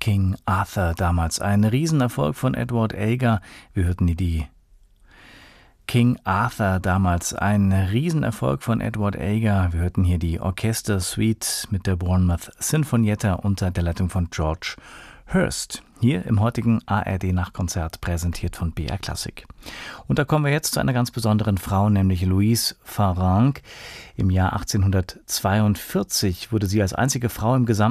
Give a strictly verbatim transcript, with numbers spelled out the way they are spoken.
King Arthur damals. Ein Riesenerfolg von Edward Elgar. Wir hörten hier die King Arthur damals. Ein Riesenerfolg von Edward Elgar. Wir hörten hier die Orchestersuite mit der Bournemouth Sinfonietta unter der Leitung von George Hurst. Hier im heutigen A R D-Nachtkonzert, präsentiert von B R Klassik. Und da kommen wir jetzt zu einer ganz besonderen Frau, nämlich Louise Farrenc. Im Jahr achtzehnhundertzweiundvierzig wurde sie als einzige Frau im gesamten